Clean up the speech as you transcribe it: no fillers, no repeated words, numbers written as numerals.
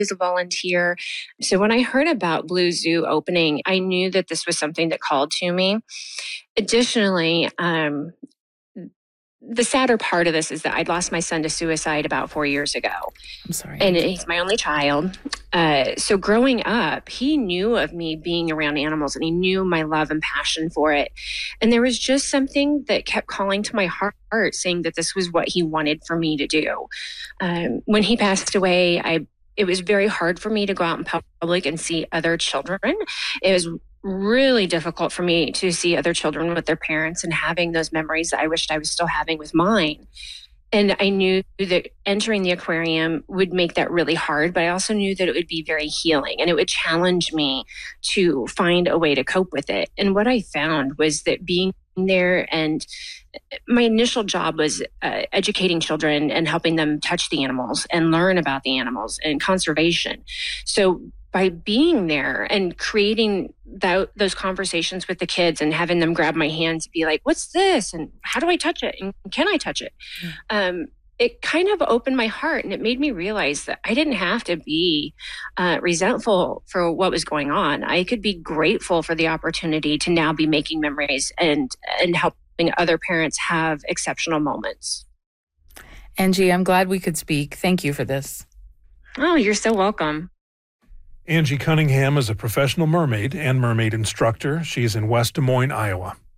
a volunteer. So when I heard about Blue Zoo opening, I knew that this was something that called to me. Additionally, the sadder part of this is that I'd lost my son to suicide about 4 years ago. I'm sorry. And he's my only child. So growing up, he knew of me being around animals and he knew my love and passion for it. And there was just something that kept calling to my heart, saying that this was what he wanted for me to do. When he passed away, it was very hard for me to go out in public and see other children. It was really difficult for me to see other children with their parents and having those memories that I wished I was still having with mine. And I knew that entering the aquarium would make that really hard, but I also knew that it would be very healing and it would challenge me to find a way to cope with it. And what I found was that being there, and my initial job was educating children and helping them touch the animals and learn about the animals and conservation. So by being there and creating those conversations with the kids and having them grab my hands and be like, what's this? And how do I touch it? And can I touch it? It kind of opened my heart, and it made me realize that I didn't have to be resentful for what was going on. I could be grateful for the opportunity to now be making memories and helping other parents have exceptional moments. Angie, I'm glad we could speak. Thank you for this. Oh, you're so welcome. Angie Cunningham is a professional mermaid and mermaid instructor. She's in West Des Moines, Iowa.